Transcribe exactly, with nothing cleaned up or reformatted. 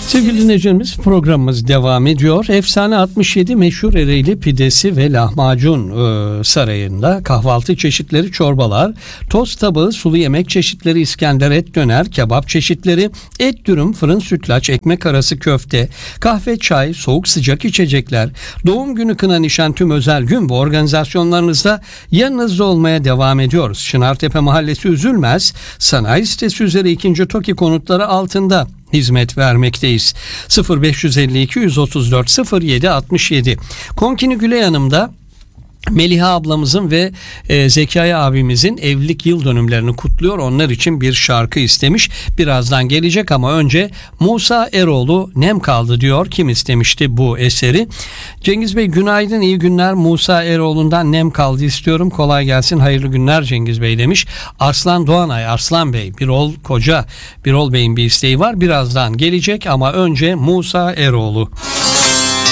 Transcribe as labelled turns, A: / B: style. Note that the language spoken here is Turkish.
A: Sevgili dinleyicilerimiz, programımız devam ediyor. Efsane altmış yedi meşhur Ereğli pidesi ve lahmacun e, sarayında kahvaltı çeşitleri, çorbalar, tost tabağı, sulu yemek çeşitleri, İskender, et döner, kebap çeşitleri, et dürüm, fırın sütlaç, ekmek arası köfte, kahve, çay, soğuk sıcak içecekler, doğum günü, kına, nişan, tüm özel gün bu organizasyonlarınızda yanınızda olmaya devam ediyoruz. Çınartepe Mahallesi Üzülmez Sanayi Sitesi üzeri ikinci TOKİ konutları altında hizmet vermekteyiz. sıfır beş yüz elli iki yüz otuz dört sıfır yedi altmış yedi. Konkini Güley Hanım'da Meliha ablamızın ve e, Zekai abimizin evlilik yıl dönümlerini kutluyor. Onlar için bir şarkı istemiş. Birazdan gelecek ama önce Musa Eroğlu Nem Kaldı diyor. Kim istemişti bu eseri? Cengiz Bey günaydın, iyi günler. Musa Eroğlu'ndan Nem Kaldı istiyorum. Kolay gelsin, hayırlı günler Cengiz Bey demiş. Arslan Doğanay, Arslan Bey, Birol Koca, Birol Bey'in bir isteği var. Birazdan gelecek ama önce Musa Eroğlu.